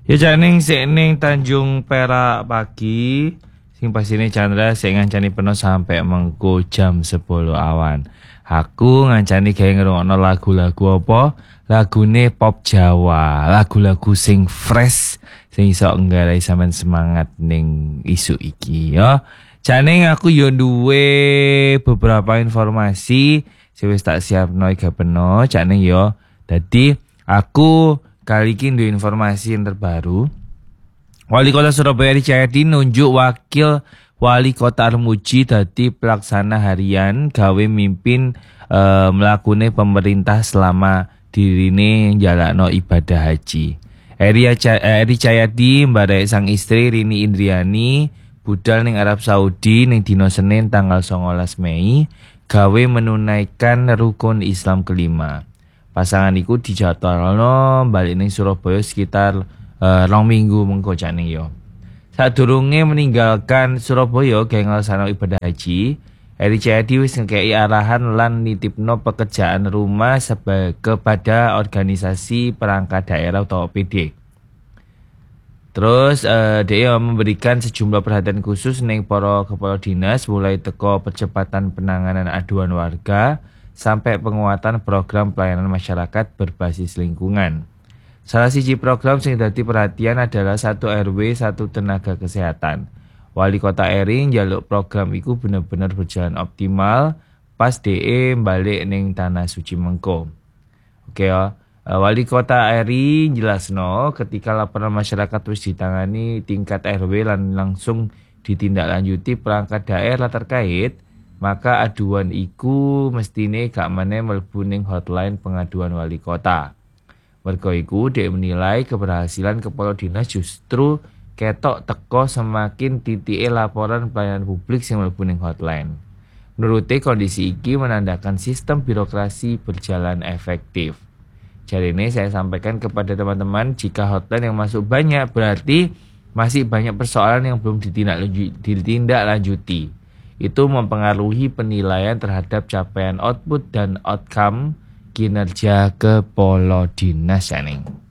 Ya janing sik ning Tanjung Perak pagi. Sing pasine Chandra sik ngancani penuh sampai mengko jam 10 awan. Aku ngancani gawe ngrungokno lagu-lagu apa? Lagune pop Jawa, lagu-lagu sing fresh sing iso nggarai sampean semangat ning isu iki ya. Jane aku yo duwe beberapa informasi sing wis tak siapno iki peno jane yo. Dadi aku kali ini ada informasi yang terbaru. Wali Kota Surabaya Eri Cahyadi nunjuk wakil wali kota Armuji dadi pelaksana harian gawe mimpin mlakune pemerintah selama dirine njalakno ibadah haji. Eri Cahyadi mbarek sang istri Rini Indriani budal ning Arab Saudi ning dina Senin tanggal 19 Mei gawe menunaikan rukun Islam kelima. Pasangan iku dijadwalno balik ning Surabaya sekitar 2 minggu mengko jane yo. Sadurunge meninggalkan Surabaya gawe nglaksanakno ibadah haji, Eri Cahyadi wis ngekei arahan lan nitipno pekerjaan rumah kepada organisasi perangkat daerah atau OPD. Terus dia memberikan sejumlah perhatian khusus ning para kepala dinas mulai teko percepatan penanganan aduan warga sampai penguatan program pelayanan masyarakat berbasis lingkungan. Salah siji program sing dadi perhatian adalah 1 RW 1 tenaga kesehatan. Wali Kota Eri njaluk program iku bener-bener berjalan optimal pas DE balik ning Tanah Suci mengko. Oke ya. Wali Kota Eri jelasno ketika laporan masyarakat wis ditangani tingkat RW lan langsung ditindaklanjuti perangkat daerah terkait, maka aduan iku mestine gak meneh mlebu ning hotline pengaduan wali kota. Mergo iku dhek menilai keberhasilan kepala dinas justru ketok teko semakin titike laporan pelayanan publik sing mlebu ning hotline. Menurute kondisi iki menandakan sistem birokrasi berjalan efektif. Jadi ini saya sampaikan kepada teman-teman, jika hotline yang masuk banyak berarti masih banyak persoalan yang belum ditindaklanjuti. Itu mempengaruhi penilaian terhadap capaian output dan outcome kinerja kepala dinas.